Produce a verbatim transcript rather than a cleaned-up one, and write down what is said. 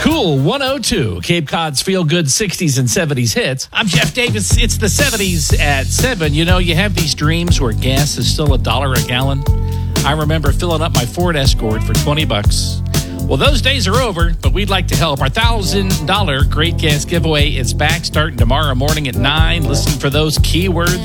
Cool one oh two, Cape Cod's feel-good sixties and seventies hits. I'm Jeff Davis. It's the seventies at seven. You know, you have these dreams where gas is still a dollar a gallon. I remember filling up my Ford Escort for twenty bucks. Well, those days are over, but we'd like to help. Our one thousand dollars Great Gas giveaway is back starting tomorrow morning at nine. Listen for those keywords